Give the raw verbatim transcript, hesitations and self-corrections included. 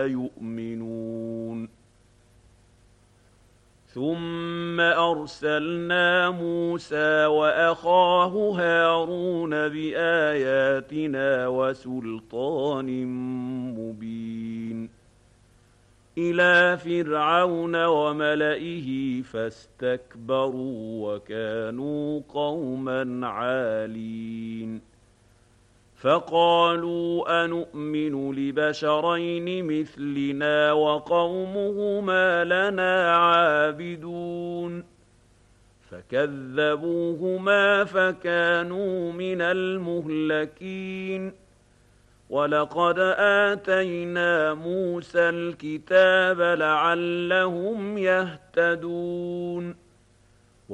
يؤمنون ثم أرسلنا موسى وأخاه هارون بآياتنا وسلطان مبين إلى فرعون وملئه فاستكبروا وكانوا قوما عالين فقالوا أنؤمن لبشرين مثلنا وقومهما لنا عابدون فكذبوهما فكانوا من المهلكين ولقد آتينا موسى الكتاب لعلهم يهتدون